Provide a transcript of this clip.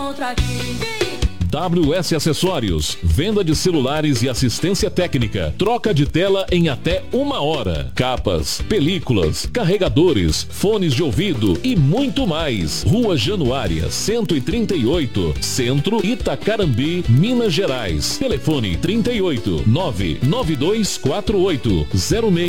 encontro aqui. WS Acessórios, venda de celulares e assistência técnica, troca de tela em até 1 hora, capas, películas, carregadores, fones de ouvido e muito mais. Rua Januária 138, Centro, Itacarambi, Minas Gerais. Telefone 38 99248 06